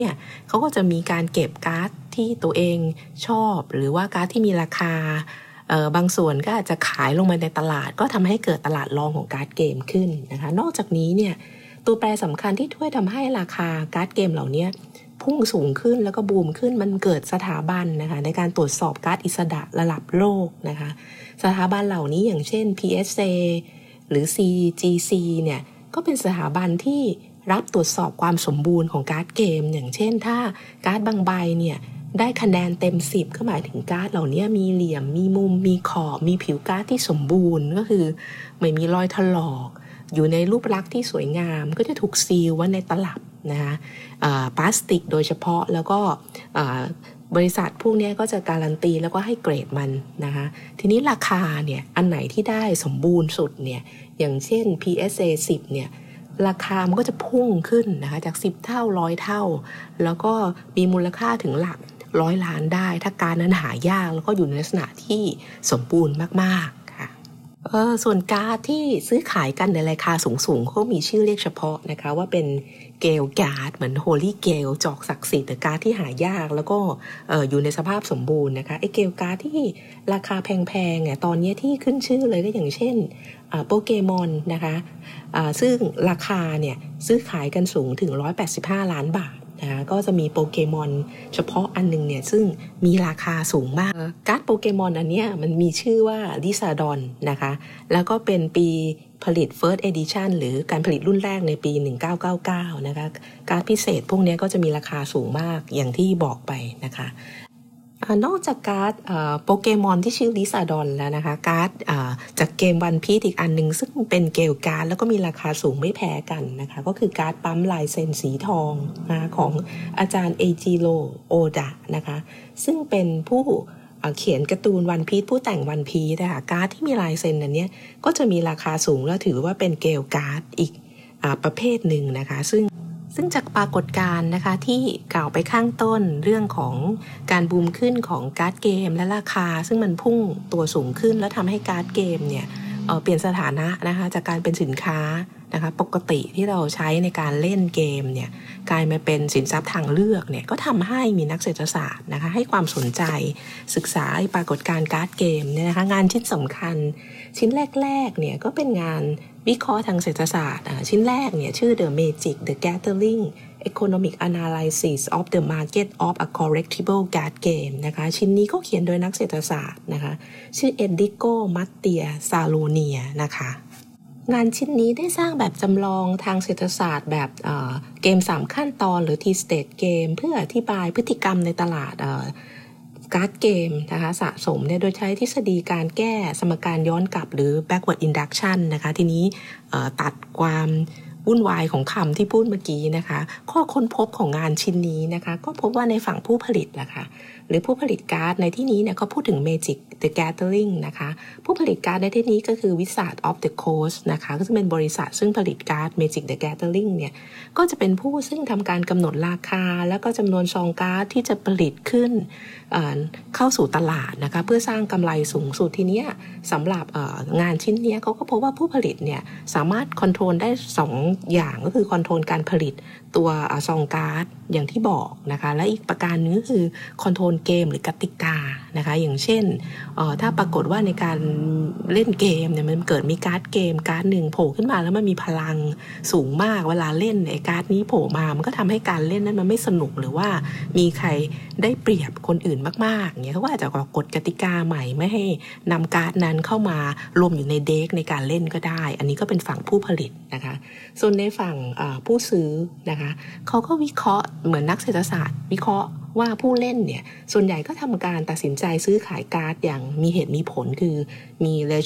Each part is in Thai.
เนี่ยเขาก็จะมีการเก็บการ์ดที่ตัวเองชอบหรือว่าการ์ดที่มีราคาบางส่วนก็อาจจะขายลงมาในตลาดก็ทำให้เกิดตลาดรองของการ์ดเกมขึ้นนะคะนอกจากนี้เนี่ยตัวแปรสำคัญที่ช่วยทำให้ราคาการ์ดเกมเหล่านี้พุ่งสูงขึ้นแล้วก็บูมขึ้นมันเกิดสถาบันนะคะในการตรวจสอบการ์ดอิสระระดับโลกนะคะสถาบันเหล่านี้อย่างเช่น PSA หรือ CGC เนี่ยก็เป็นสถาบันที่รับตรวจสอบความสมบูรณ์ของการ์ดเกมอย่างเช่นถ้าการ์ดบางใบเนี่ยได้คะแนนเต็ม10ก็หมายถึงการ์ดเหล่านี้มีเหลี่ยมมีมุมมีขอบมีผิวการ์ดที่สมบูรณ์ก็คือไม่มีรอยถลอกอยู่ในรูปลักษณ์ที่สวยงามก็จะถูกซีลไว้ในตลับนะคะพลาสติกโดยเฉพาะแล้วก็บริษัทพวกนี้ก็จะการันตีแล้วก็ให้เกรดมันนะคะทีนี้ราคาเนี่ยอันไหนที่ได้สมบูรณ์สุดเนี่ยอย่างเช่น PSA 10เนี่ยราคามันก็จะพุ่งขึ้นนะคะจาก10เท่า100เท่าแล้วก็มีมูลค่าถึงหลัก100 ล้านได้ถ้าการนั้นหายากแล้วก็อยู่ในลักษณะที่สมบูรณ์มากๆค่ะส่วนการ์ดที่ซื้อขายกันในราคาสูงๆเขามีชื่อเรียกเฉพาะนะคะว่าเป็นเกลการ์ดเหมือนโฮลี่เกลจอกศักดิ์สิทธิ์หรือการ์ดที่หายากแล้วก็อยู่ในสภาพสมบูรณ์นะคะไอ้เกลการ์ดที่ราคาแพงๆเนี่ยตอนนี้ที่ขึ้นชื่อเลยก็อย่างเช่นโปเกมอนนะคะซึ่งราคาเนี่ยซื้อขายกันสูงถึง185 ล้านบาทนะคะก็จะมีโปเกมอนเฉพาะอันนึงเนี่ยซึ่งมีราคาสูงมากการ์ดโปเกมอนอันเนี้ยมันมีชื่อว่าลิซาดอนนะคะแล้วก็เป็นปีผลิต First Edition หรือการผลิตรุ่นแรกในปี1999นะคะการ์ดพิเศษพวกนี้ก็จะมีราคาสูงมากอย่างที่บอกไปนะคะนอกจากการ์ดโปเกมอนที่ชื่อลิซาดอนแล้วนะคะการ์ดจากเกมวันพีซอีกอันนึงซึ่งเป็นเกลการ์ดแล้วก็มีราคาสูงไม่แพ้กันนะคะก็คือการ์ดปั๊มลายเซ็นสีทองนะของอาจารย์เอจิโร่โอดะนะคะซึ่งเป็นผู้เขียนการ์ตูนวันพีซผู้แต่งวันพีซนะคะการ์ดที่มีลายเซ็นอันนี้ก็จะมีราคาสูงแล้วถือว่าเป็นเกลการ์ดอีกประเภทหนึ่งนะคะซึ่งจากปรากฏการณ์นะคะที่กล่าวไปข้างต้นเรื่องของการบูมขึ้นของการ์ดเกมและราคาซึ่งมันพุ่งตัวสูงขึ้นแล้วทำให้การ์ดเกมเนี่ยเปลี่ยนสถานะนะคะจากการเป็นสินค้านะคะปกติที่เราใช้ในการเล่นเกมเนี่ยกลายมาเป็นสินทรัพย์ทางเลือกเนี่ยก็ทำให้มีนักเศรษฐศาสตร์นะคะให้ความสนใจศึกษาปรากฏการณ์การ์ดเกมเนี่ยนะคะงานชิ้นสำคัญชิ้นแรกๆเนี่ยก็เป็นงานวิเคราะห์ทางเศรษฐศาสตร์ชิ้นแรกเนี่ยชื่อ The Magic the Gathering Economic Analysis of the Market of a Collectible Card Game นะคะชิ้นนี้ก็เขียนโดยนักเศรษฐศาสตร์นะคะชื่อเอ็นดิโกมัตเตียซาโลเนียนะคะงานชิ้นนี้ได้สร้างแบบจำลองทางเศรษฐศาสตร์แบบเกม3ขั้นตอนหรือ T-stage game เพื่ออธิบายพฤติกรรมในตลาดการ์ดเกมนะคะสะสมเนี่ยโดยใช้ทฤษฎีการแก้สมการย้อนกลับหรือ backward induction นะคะทีนี้ตัดความวุ่นวายของคำที่พูดเมื่อกี้นะคะข้อค้นพบของงานชิ้นนี้นะคะก็พบว่าในฝั่งผู้ผลิตนะคะหรือผู้ผลิตการ์ดในที่นี้เนี่ยเขาพูดถึง Magic the Gathering นะคะผู้ผลิตการ์ดในที่นี้ก็คือ Wizard of the Coast นะคะก็จะเป็นบริษัทซึ่งผลิตการ์ด Magic the Gathering เนี่ยก็จะเป็นผู้ซึ่งทำการกำหนดราคาแล้วก็จำนวนซองการ์ดที่จะผลิตขึ้นเข้าสู่ตลาดนะคะเพื่อสร้างกำไรสูงสุดทีนี้สำหรับงานชิ้นนี้เขาก็พบว่าผู้ผลิตเนี่ยสามารถคอนโทรลได้2อย่างก็คือคอนโทรลการผลิตตัวซองการ์ดอย่างที่บอกนะคะและอีกประการนึงก็คือคอนโทรลเกมหรือกติกานะคะอย่างเช่นถ้าปรากฏว่าในการเล่นเกมเนี่ยมันเกิดมีการ์ดเกมการ์ดหนึ่งโผล่ขึ้นมาแล้วมันมีพลังสูงมากเวลาเล่นไอ้การ์ดนี้โผล่มามันก็ทำให้การเล่นนั้นมันไม่สนุกหรือว่ามีใครได้เปรียบคนอื่นมากๆเนี่ยเขาก็อาจจะออกกฎกติกาใหม่ไม่ให้นำการ์ดนั้นเข้ามารวมอยู่ในเด็กในการเล่นก็ได้อันนี้ก็เป็นฝั่งผู้ผลิตนะคะส่วนในฝั่งผู้ซื้อนะคะเขาก็วิเคราะห์เหมือนนักเศรษฐศาสตร์วิเคราะห์ว่าผู้เล่นเนี่ยส่วนใหญ่ก็ทำการตัดสินใจซื้อขายการ์ดอย่างมีเหตุมีผลคือมี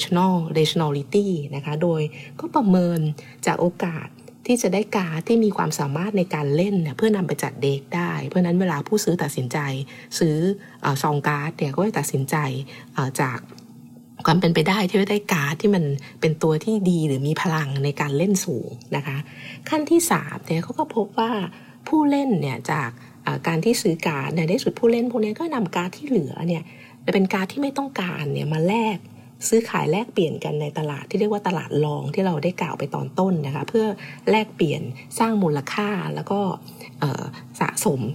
rationality นะคะโดยก็ประเมินจากโอกาสที่จะได้การ์ดที่มีความสามารถในการเล่นเนี่ยเพื่อนำไปจัดเด็กได้เพราะนั้นเวลาผู้ซื้อตัดสินใจซื้อซองการ์ดเนี่ยก็จะตัดสินใจจากความเป็นไปได้ที่จะได้การ์ดที่มันเป็นตัวที่ดีหรือมีพลังในการเล่นสูงนะคะขั้นที่3เนี่ยเขาก็พบว่าผู้เล่นเนี่ยจากการที่ซื้อการ์ดในที่สุดผู้เล่นพวกนี้ก็นำการ์ดที่เหลือเนี่ยเป็นการ์ดที่ไม่ต้องการเนี่ยมาแลกซื้อขายแลกเปลี่ยนกันในตลาดที่เรียกว่าตลาดรองที่เราได้กล่าวไปตอนต้นนะคะเพื่อแลกเปลี่ยนสร้างมูลค่าแล้วก็สะสม